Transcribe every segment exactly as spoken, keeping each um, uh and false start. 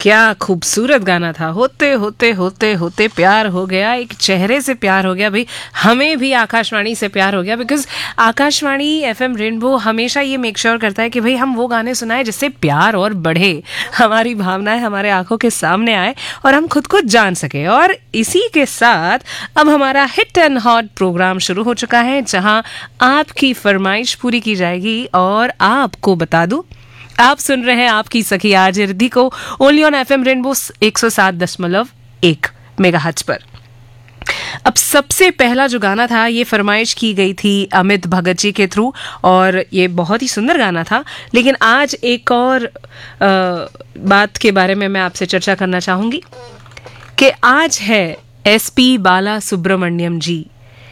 क्या खूबसूरत गाना था। होते होते होते होते प्यार हो गया, एक चेहरे से प्यार हो गया भाई। हमें भी आकाशवाणी से प्यार हो गया, बिकॉज आकाशवाणी एफएम रेनबो हमेशा ये मेक श्योर करता है कि भाई हम वो गाने सुनाएं जिससे प्यार और बढ़े, हमारी भावनाएं हमारे आंखों के सामने आए और हम खुद को जान सके। और इसी के साथ अब हमारा हिट एंड हॉट प्रोग्राम शुरू हो चुका है, जहां आपकी फरमाइश पूरी की जाएगी। और आपको बता दूं, आप सुन रहे हैं आपकी सखी आज रिद्धि को ओनली ऑन एफएम रेनबो एक सौ सात दशमलव एक मेगाहर्ट्ज पर। अब सबसे पहला जो गाना था, ये फरमाइश की गई थी अमित भगत जी के थ्रू, और ये बहुत ही सुंदर गाना था। लेकिन आज एक और आ, बात के बारे में मैं आपसे चर्चा करना चाहूंगी कि आज है एसपी बाला सुब्रमण्यम जी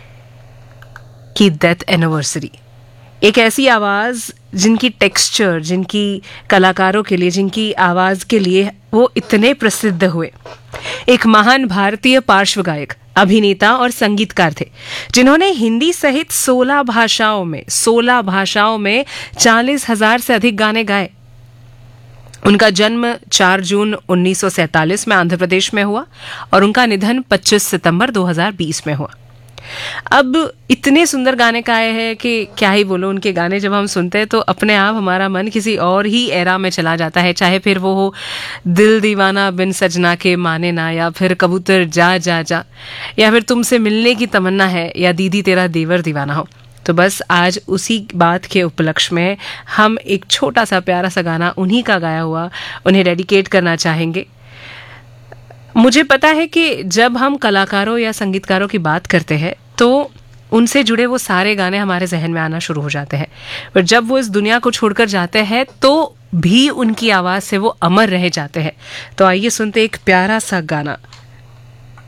की डेथ एनिवर्सरी। एक ऐसी आवाज जिनकी टेक्सचर, जिनकी कलाकारों के लिए, जिनकी आवाज के लिए वो इतने प्रसिद्ध हुए। एक महान भारतीय पार्श्व गायक, अभिनेता और संगीतकार थे, जिन्होंने हिंदी सहित सोलह भाषाओं में सोलह भाषाओं में चालीस हजार से अधिक गाने गाए। उनका जन्म चार जून उन्नीस सौ सैंतालीस में आंध्र प्रदेश में हुआ और उनका निधन पच्चीस सितंबर दो हज़ार बीस में हुआ। अब इतने सुंदर गाने गाए हैं कि क्या ही बोलो। उनके गाने जब हम सुनते हैं तो अपने आप हमारा मन किसी और ही एरा में चला जाता है, चाहे फिर वो हो दिल दीवाना बिन सजना के माने ना, या फिर कबूतर जा जा जा, या फिर तुमसे मिलने की तमन्ना है, या दीदी तेरा देवर दीवाना हो। तो बस आज उसी बात के उपलक्ष्य में हम एक छोटा सा प्यारा सा गाना उन्हीं का गाया हुआ उन्हें डेडिकेट करना चाहेंगे। मुझे पता है कि जब हम कलाकारों या संगीतकारों की बात करते हैं तो उनसे जुड़े वो सारे गाने हमारे जहन में आना शुरू हो जाते हैं, पर जब वो इस दुनिया को छोड़कर जाते हैं तो भी उनकी आवाज़ से वो अमर रह जाते हैं। तो आइए सुनते एक प्यारा सा गाना